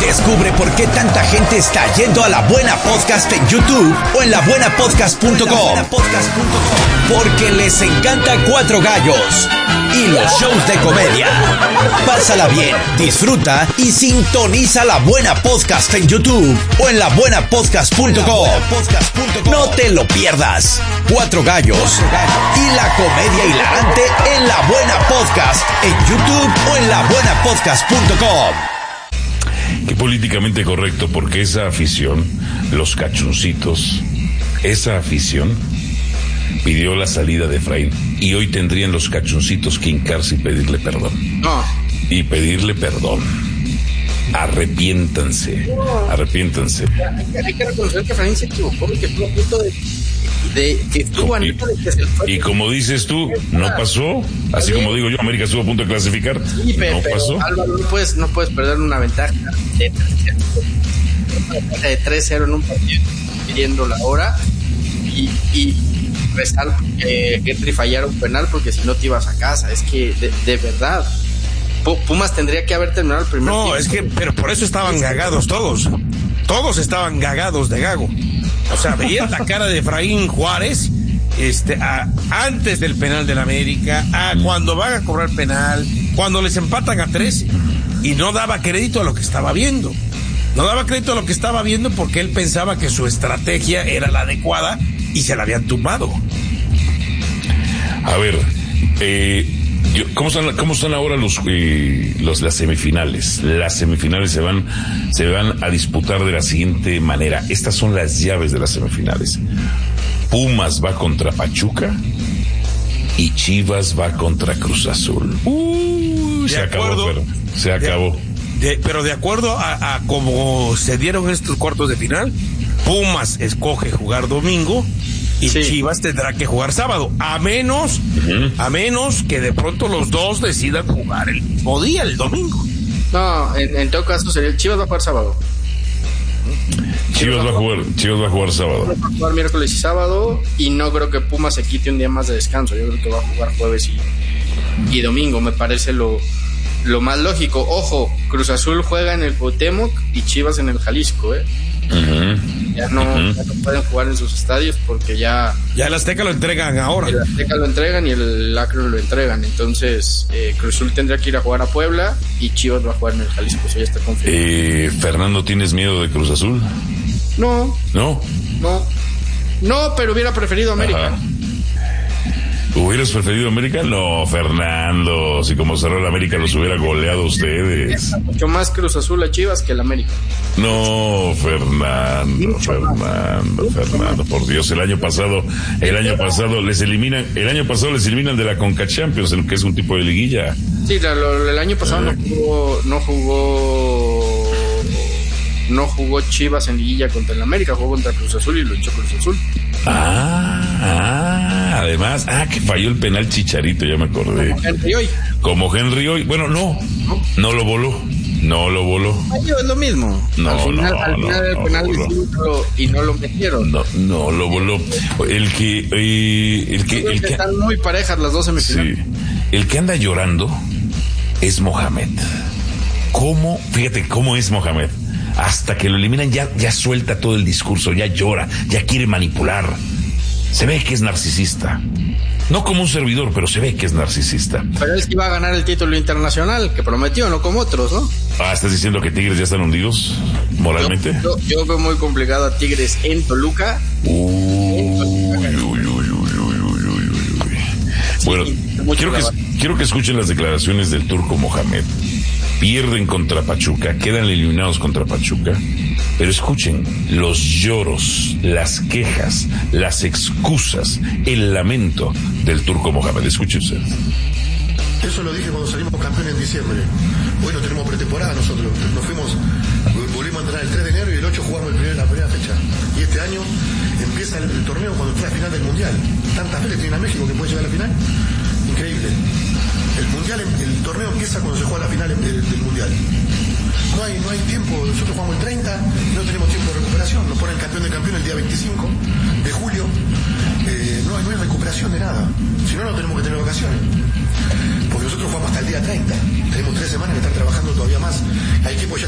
Descubre por qué tanta gente está yendo a La Buena Podcast en YouTube o en labuenapodcast.com. Porque les encanta Cuatro Gallos y los shows de comedia. Pásala bien, disfruta y sintoniza La Buena Podcast en YouTube o en labuenapodcast.com. No te lo pierdas. Cuatro Gallos y la comedia hilarante en La Buena Podcast en YouTube o en labuenapodcast.com. Qué políticamente correcto, porque esa afición, los cachuncitos, esa afición pidió la salida de Efraín y hoy tendrían los cachuncitos que hincarse y pedirle perdón. No. Y pedirle perdón. Arrepiéntanse. Hay que reconocer que Efraín se equivocó, que estuvo a punto de que estuvo a neta de que se fue. Y como dices tú, no pasó. Así como digo yo, América estuvo a punto de clasificar. Sí, no pasó. Álvaro, no puedes perder una ventaja de 3-0 en un partido, pidiendo la hora y rezar que Henry fallara un penal, porque si no te ibas a casa. Es que de verdad Pumas tendría que haber terminado el primer tiempo. No, es que, pero por eso estaban gagados todos. Todos estaban gagados de gago. O sea, veían la cara de Efraín Juárez, antes del penal del América, cuando van a cobrar penal, cuando les empatan a 13, y no daba crédito a lo que estaba viendo. No daba crédito a lo que estaba viendo porque él pensaba que su estrategia era la adecuada y se la habían tumbado. A ver, ¿cómo están ahora las semifinales? Las semifinales se van a disputar de la siguiente manera. Estas son las llaves de las semifinales. Pumas va contra Pachuca y Chivas va contra Cruz Azul. Se acabó. Pero de acuerdo a cómo se dieron estos cuartos de final, Pumas escoge jugar domingo y sí, Chivas tendrá que jugar sábado, a menos que de pronto los dos decidan jugar el mismo día, el domingo. No, en todo caso sería Chivas va a jugar sábado. Chivas va a jugar sábado. Va a jugar miércoles y sábado, y no creo que Pumas se quite un día más de descanso. Yo creo que va a jugar jueves y domingo, me parece lo más lógico. Ojo, Cruz Azul juega en el Cuauhtémoc y Chivas en el Jalisco, Ya no pueden jugar en sus estadios porque ya el Azteca lo entregan ahora. El Azteca lo entregan y el Akron lo entregan. Entonces Cruz Azul tendría que ir a jugar a Puebla y Chivas va a jugar en el Jalisco. Eso ya está confirmado. Fernando, ¿tienes miedo de Cruz Azul? No, pero hubiera preferido América. Ajá. ¿Hubieras preferido América? No, Fernando, si como cerró el América los hubiera goleado ustedes. Mucho más Cruz Azul a Chivas que el América. No, Fernando, por Dios, el año pasado les eliminan de la Conca Champions, que es un tipo de liguilla. Sí, el año pasado no jugó Chivas en liguilla contra el América, jugó contra Cruz Azul y lo echó Cruz Azul. Además, que falló el penal Chicharito, ya me acordé. Como Henry hoy. Bueno, no lo voló. Es lo mismo. Al final el penal y no lo metieron. No lo voló. El que están muy parejas las dos semifinales. Sí. El que anda llorando es Mohamed. Fíjate cómo es Mohamed. Hasta que lo eliminan ya suelta todo el discurso, ya llora, ya quiere manipular. Se ve que es narcisista. No como un servidor, pero se ve que es narcisista. Pero él sí va a ganar el título internacional que prometió, no como otros, ¿no? ¿Estás diciendo que Tigres ya están hundidos moralmente? Yo veo muy complicado a Tigres en Toluca. Bueno, quiero que escuchen las declaraciones del Turco Mohamed. Pierden contra Pachuca, quedan eliminados contra Pachuca, pero escuchen los lloros, las quejas, las excusas, el lamento del Turco Mohamed. Escuchen ustedes. Eso lo dije cuando salimos campeones en diciembre. Hoy no tenemos pretemporada nosotros. Volvimos a entrenar el 3 de enero y el 8 jugamos la primera fecha. Y este año empieza el torneo cuando está la final del Mundial. Tantas veces tienen a México que puede llegar a la final. Increíble. El torneo empieza cuando se juega la final del Mundial. No hay tiempo, nosotros jugamos el 30, no tenemos tiempo de recuperación, nos ponen campeón de campeón el día 25 de julio, no hay recuperación de nada, si no tenemos que tener vacaciones, porque nosotros jugamos hasta el día 30, tenemos 3 semanas que estar trabajando todavía más, hay equipos ya